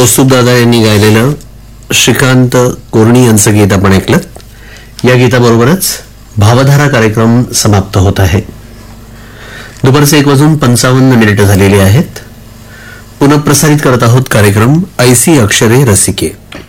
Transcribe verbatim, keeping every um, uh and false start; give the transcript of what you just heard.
कौस्तुभदादा यांनी गायलेलं श्रीकांत कोरणी यांचं गीत आपण ऐकलं. या गीताबरोबरच भावधारा कार्यक्रम समाप्त होत आहे. दुपारचे एक वाजून पंचावन्न मिनिटं झालेली आहेत. पुनःप्रसारित करत आहोत कार्यक्रम ऐसी अक्षरे रसिके.